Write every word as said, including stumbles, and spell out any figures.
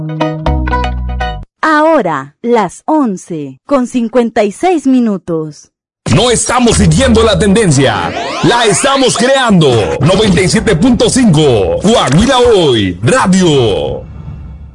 Ahora, las once, con cincuenta y seis minutos. No estamos siguiendo la tendencia, la estamos creando. noventa y siete punto cinco, Coahuila Hoy, Radio.